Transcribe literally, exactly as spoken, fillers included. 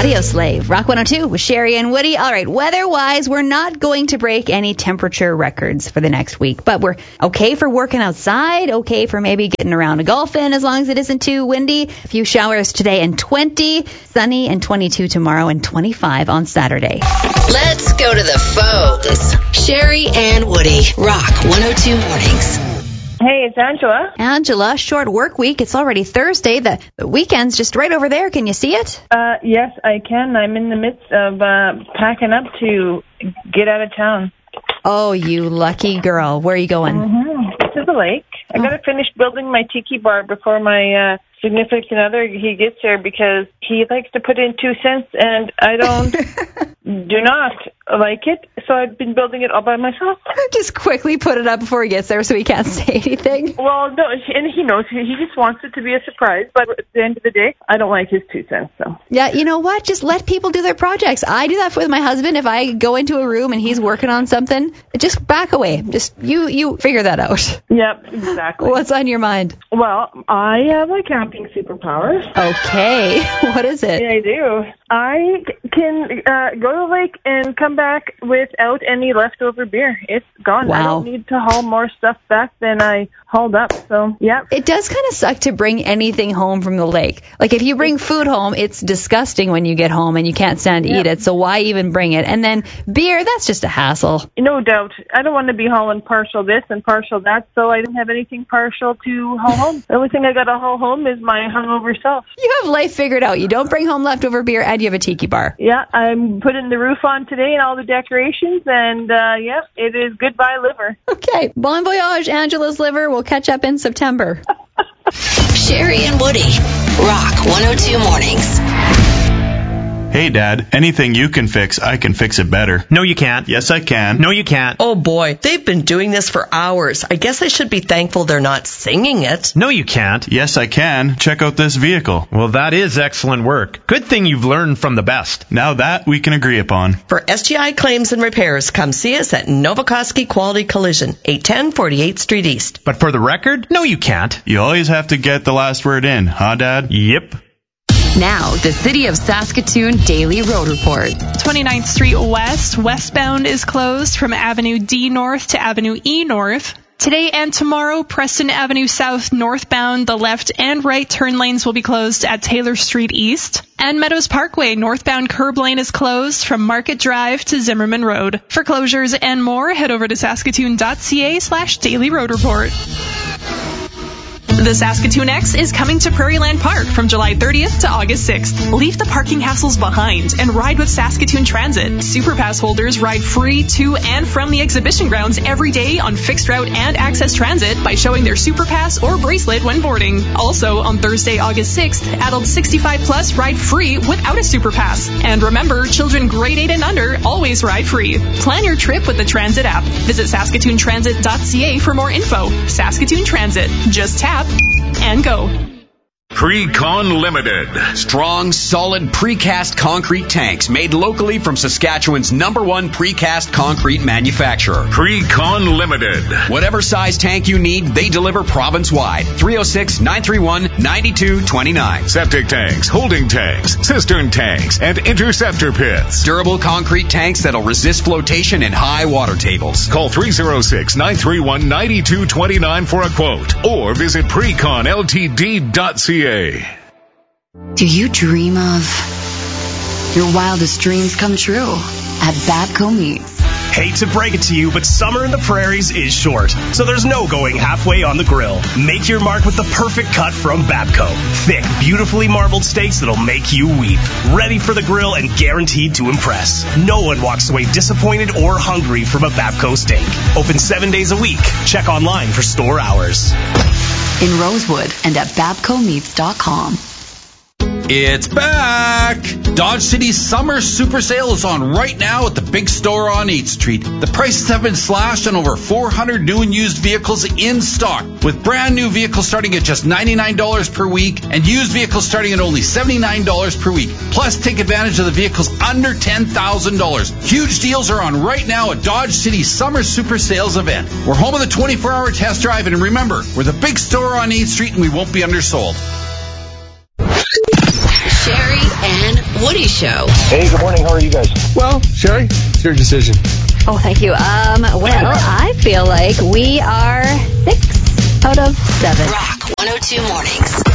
Audio Slave, Rock one oh two with Sherry and Woody. All right, weather-wise, we're not going to break any temperature records for the next week, but we're okay for working outside, okay for maybe getting around a golfing as long as it isn't too windy. A few showers today and twenty, sunny and twenty-two tomorrow and twenty-five on Saturday. Let's go to the phones. Sherry and Woody, Rock one oh two Mornings. Hey, it's Angela. Angela, short work week. It's already Thursday. The, the weekend's just right over there. Can you see it? Uh, yes, I can. I'm in the midst of uh, packing up to get out of town. Oh, you lucky girl. Where are you going? Mm-hmm. To the lake. I got to finish building my tiki bar before my uh, significant other he gets here because he likes to put in two cents and I don't do not like it. So I've been building it all by myself. Just quickly put it up before he gets there so he can't say anything. Well, no, and he knows. He just wants it to be a surprise. But at the end of the day, I don't like his two cents. So yeah, you know what? Just let people do their projects. I do that with my husband. If I go into a room and he's working on something, just back away. Just you, you figure that out. Yep, exactly. What's on your mind? Well, I have a camping superpower. Okay. What is it? Yeah, I do. I can uh, go to the lake and come back without any leftover beer. It's gone. Wow. I don't need to haul more stuff back than I hauled up. So, yeah. It does kind of suck to bring anything home from the lake. Like, if you bring food home, it's disgusting when you get home and you can't stand to Yep. eat it. So why even bring it? And then beer, that's just a hassle. No doubt. I don't want to be hauling partial this and partial that, so I don't have anything partial to haul home. The only thing I got to haul home is my hungover self. You have life figured out. You don't bring home leftover beer and you have a tiki bar. Yeah, I'm putting the roof on today and all the decorations, and uh, yeah, it is goodbye liver. Okay. Bon voyage, Angela's liver. We'll catch up in September. Sherry and Woody, Rock one oh two Mornings. Hey, Dad, anything you can fix, I can fix it better. No, you can't. Yes, I can. No, you can't. Oh boy, they've been doing this for hours. I guess I should be thankful they're not singing it. No, you can't. Yes, I can. Check out this vehicle. Well, that is excellent work. Good thing you've learned from the best. Now that we can agree upon. For S G I claims and repairs, come see us at Novokoski Quality Collision, eight ten forty-eighth Street East. But for the record, no, you can't. You always have to get the last word in, huh, Dad? Yep. Now, the City of Saskatoon Daily Road Report. twenty-ninth Street West, westbound is closed from Avenue D North to Avenue E North. Today and tomorrow, Preston Avenue South northbound, the left and right turn lanes will be closed at Taylor Street East. And Meadows Parkway northbound curb lane is closed from Market Drive to Zimmerman Road. For closures and more, head over to saskatoon.ca slash daily road report. The Saskatoon X is coming to Prairieland Park from July thirtieth to August sixth. Leave the parking hassles behind and ride with Saskatoon Transit. Superpass holders ride free to and from the exhibition grounds every day on fixed route and access transit by showing their Superpass or bracelet when boarding. Also, on Thursday, August sixth, adults sixty-five plus ride free without a Superpass. And remember, children grade eight and under always ride free. Plan your trip with the Transit app. Visit saskatoon transit dot c a for more info. Saskatoon Transit. Just tap and go. Precon Limited. Strong, solid precast concrete tanks made locally from Saskatchewan's number one precast concrete manufacturer. Precon Limited. Whatever size tank you need, they deliver province-wide. three oh six, nine three one, nine two two nine. Septic tanks, holding tanks, cistern tanks, and interceptor pits. Durable concrete tanks that'll resist flotation in high water tables. Call three oh six, nine three one, nine two two nine for a quote or visit precon l t d dot c a. Do you dream of your wildest dreams come true at Babco Meats? Hate to break it to you, but summer in the prairies is short, so there's no going halfway on the grill. Make your mark with the perfect cut from Babco. Thick, beautifully marbled steaks that'll make you weep. Ready for the grill and guaranteed to impress. No one walks away disappointed or hungry from a Babco steak. Open seven days a week. Check online for store hours. In Rosewood and at babco meats dot com. It's back! Dodge City's summer super sale is on right now at the big store on eighth Street. The prices have been slashed on over four hundred new and used vehicles in stock, with brand new vehicles starting at just ninety-nine dollars per week and used vehicles starting at only seventy-nine dollars per week. Plus, take advantage of the vehicles under ten thousand dollars. Huge deals are on right now at Dodge City's summer super sales event. We're home of the twenty-four hour test drive, and remember, we're the big store on eighth Street and we won't be undersold. Sherry and Woody Show. Hey, good morning. How are you guys? Well, Sherry, it's your decision. Oh, thank you. Um, well, I feel like we are six out of seven. Rock one oh two Mornings.